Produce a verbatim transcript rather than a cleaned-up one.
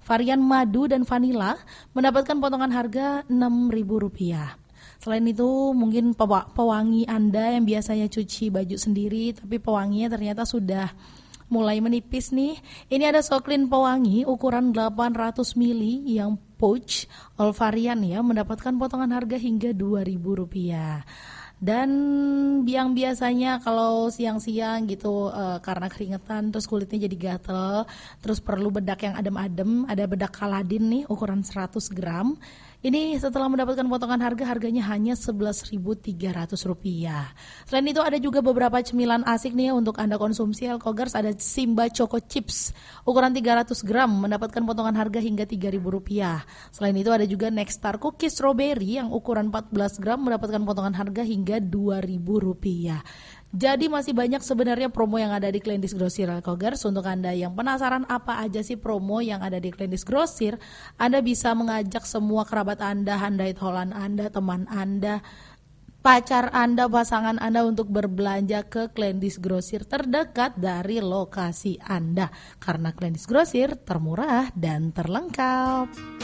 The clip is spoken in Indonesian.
varian madu dan vanila mendapatkan potongan harga enam ribu rupiah. Selain itu mungkin pewangi Anda yang biasanya cuci baju sendiri tapi pewanginya ternyata sudah mulai menipis nih. Ini ada Soklin pewangi ukuran delapan ratus mililiter yang pouch all varian ya, mendapatkan potongan harga hingga dua ribu rupiah. Dan yang biasanya kalau siang-siang gitu uh, karena keringetan terus kulitnya jadi gatel, terus perlu bedak yang adem-adem, ada bedak Kaladin nih ukuran seratus gram. Ini setelah mendapatkan potongan harga, harganya hanya sebelas ribu tiga ratus rupiah. Selain itu ada juga beberapa cemilan asik nih untuk Anda konsumsi Elkogers. Ada Simba Choco Chips ukuran tiga ratus gram mendapatkan potongan harga hingga tiga ribu rupiah. Selain itu ada juga Nexstar Cookies Strawberry yang ukuran empat belas gram mendapatkan potongan harga hingga dua ribu rupiah. Jadi masih banyak sebenarnya promo yang ada di Kleindis Grosir Elkogers. Untuk Anda yang penasaran apa aja sih promo yang ada di Kleindis Grosir, Anda bisa mengajak semua kerabat Anda, handai tolan Anda, teman Anda, pacar Anda, pasangan Anda untuk berbelanja ke Kleindis Grosir terdekat dari lokasi Anda. Karena Kleindis Grosir termurah dan terlengkap.